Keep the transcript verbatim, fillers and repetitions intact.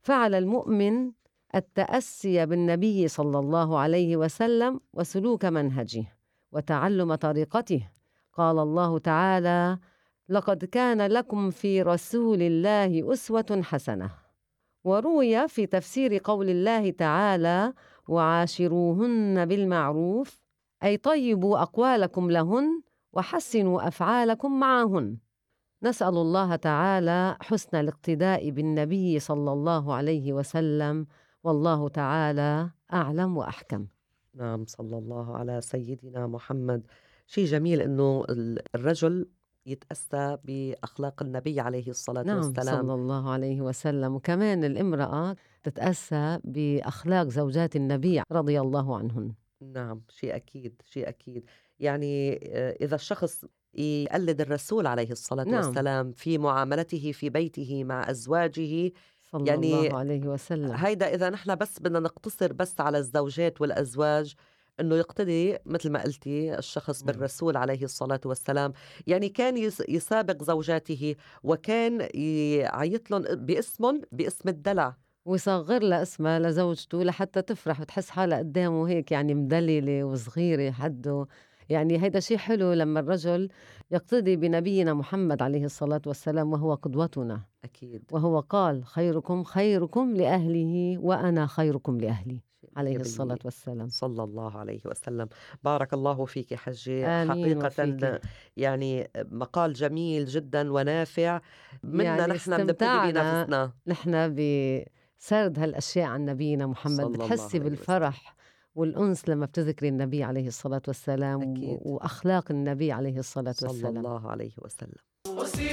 فعلى المؤمن التأسي بالنبي صلى الله عليه وسلم وسلوك منهجه وتعلم طريقته. قال الله تعالى: لقد كان لكم في رسول الله أسوة حسنة. وروي في تفسير قول الله تعالى: وعاشروهن بالمعروف، أي طيبوا أقوالكم لهن وحسنوا أفعالكم معهن. نسأل الله تعالى حسن الاقتداء بالنبي صلى الله عليه وسلم، والله تعالى أعلم وأحكم. نعم، صلى الله على سيدنا محمد. شيء جميل إنه الرجل يتأسى بأخلاق النبي عليه الصلاة نعم والسلام. صلى الله عليه وسلم. وكمان الامرأة تتأسى بأخلاق زوجات النبي رضي الله عنهن. نعم، شيء أكيد، شيء أكيد. يعني آه، إذا الشخص يقلد الرسول عليه الصلاة نعم والسلام في معاملته في بيته مع أزواجه، صلى يعني الله عليه وسلم. هيدا إذا نحن بس بدنا نقتصر بس على الزوجات والأزواج، إنه يقتدي مثل ما قلتي الشخص نعم. بالرسول عليه الصلاة والسلام. يعني كان يس- يسابق زوجاته، وكان يعيط لهم باسمهم، باسم الدلع. ويصغر لها اسمها لزوجته لحتى تفرح وتحس حالها قدامه هيك يعني مدللة وصغيرة حده. يعني هيدا شيء حلو لما الرجل يقتدي بنبينا محمد عليه الصلاة والسلام، وهو قدوتنا. أكيد. وهو قال: خيركم خيركم لأهله وأنا خيركم لأهلي، عليه مية الصلاة بالمية. والسلام. صلى الله عليه وسلم. بارك الله فيك حجي، آمين وفيك. حقيقة يعني مقال جميل جدا ونافع. منا يعني نحن بنبتدي استمتعنا بنفسنا. نحن بسرد هالأشياء عن نبينا محمد. صلى الله بتحسي عليه وسلم. بالفرح والأنس لما بتذكري النبي عليه الصلاة والسلام و- أكيد. وأخلاق النبي عليه الصلاة صلى والسلام. الله عليه وسلم.